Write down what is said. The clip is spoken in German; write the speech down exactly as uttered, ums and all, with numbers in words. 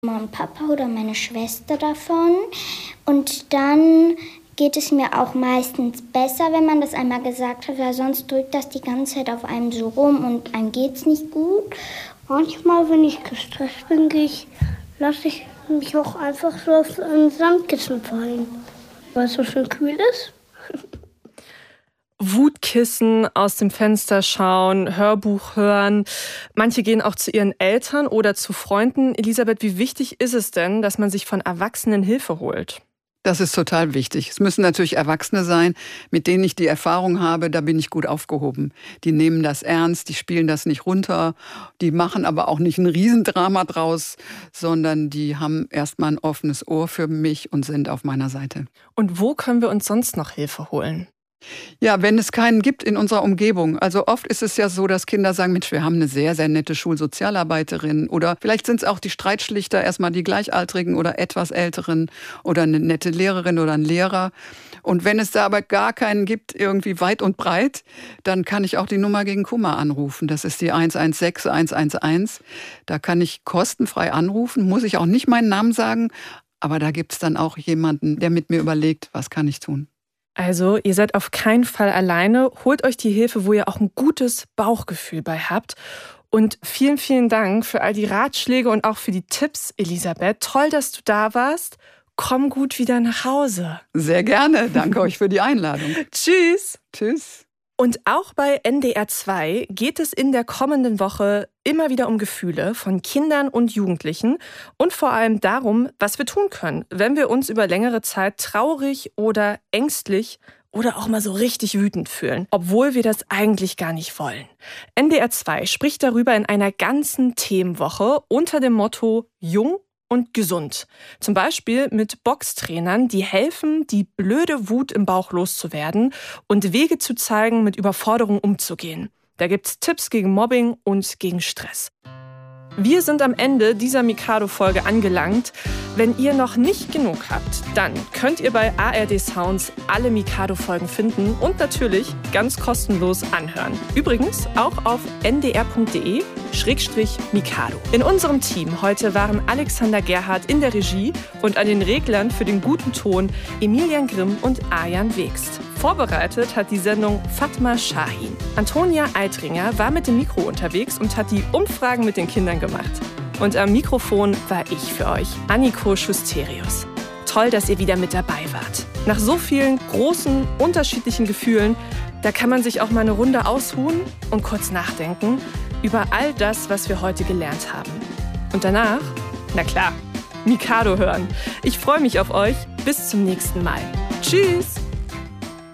Mama und Papa oder meine Schwester davon. Und dann geht es mir auch meistens besser, wenn man das einmal gesagt hat, weil sonst drückt das die ganze Zeit auf einem so rum und einem geht's nicht gut. Manchmal, wenn ich gestresst bin, gehe ich, lasse ich mich auch einfach so auf ein Sandkissen fallen, weil es so schön kühl ist. Wutkissen, aus dem Fenster schauen, Hörbuch hören. Manche gehen auch zu ihren Eltern oder zu Freunden. Elisabeth, wie wichtig ist es denn, dass man sich von Erwachsenen Hilfe holt? Das ist total wichtig. Es müssen natürlich Erwachsene sein, mit denen ich die Erfahrung habe, da bin ich gut aufgehoben. Die nehmen das ernst, die spielen das nicht runter, die machen aber auch nicht ein Riesendrama draus, sondern die haben erstmal ein offenes Ohr für mich und sind auf meiner Seite. Und wo können wir uns sonst noch Hilfe holen? Ja, wenn es keinen gibt in unserer Umgebung. Also oft ist es ja so, dass Kinder sagen, Mensch, wir haben eine sehr, sehr nette Schulsozialarbeiterin. Oder vielleicht sind es auch die Streitschlichter, erstmal die Gleichaltrigen oder etwas Älteren oder eine nette Lehrerin oder ein Lehrer. Und wenn es da aber gar keinen gibt, irgendwie weit und breit, dann kann ich auch die Nummer gegen Kummer anrufen. Das ist die eins eins sechs eins eins eins. Da kann ich kostenfrei anrufen, muss ich auch nicht meinen Namen sagen. Aber da gibt es dann auch jemanden, der mit mir überlegt, was kann ich tun. Also, ihr seid auf keinen Fall alleine. Holt euch die Hilfe, wo ihr auch ein gutes Bauchgefühl bei habt. Und vielen, vielen Dank für all die Ratschläge und auch für die Tipps, Elisabeth. Toll, dass du da warst. Komm gut wieder nach Hause. Sehr gerne. Danke euch für die Einladung. Tschüss. Tschüss. Und auch bei N D R zwei geht es in der kommenden Woche immer wieder um Gefühle von Kindern und Jugendlichen und vor allem darum, was wir tun können, wenn wir uns über längere Zeit traurig oder ängstlich oder auch mal so richtig wütend fühlen, obwohl wir das eigentlich gar nicht wollen. N D R zwei spricht darüber in einer ganzen Themenwoche unter dem Motto Jung und gesund. Zum Beispiel mit Boxtrainern, die helfen, die blöde Wut im Bauch loszuwerden und Wege zu zeigen, mit Überforderung umzugehen. Da gibt's Tipps gegen Mobbing und gegen Stress. Wir sind am Ende dieser Mikado-Folge angelangt. Wenn ihr noch nicht genug habt, dann könnt ihr bei A R D Sounds alle Mikado-Folgen finden und natürlich ganz kostenlos anhören. Übrigens auch auf n d r punkt d e schrägstrich mikado. In unserem Team heute waren Alexander Gerhardt in der Regie und an den Reglern für den guten Ton Emilian Grimm und Arjan Wegst. Vorbereitet hat die Sendung Fatma Shahin. Antonia Eitringer war mit dem Mikro unterwegs und hat die Umfragen mit den Kindern gemacht. Und am Mikrofon war ich für euch, Anniko Schusterius. Toll, dass ihr wieder mit dabei wart. Nach so vielen großen, unterschiedlichen Gefühlen, da kann man sich auch mal eine Runde ausruhen und kurz nachdenken über all das, was wir heute gelernt haben. Und danach, na klar, Mikado hören. Ich freue mich auf euch. Bis zum nächsten Mal. Tschüss!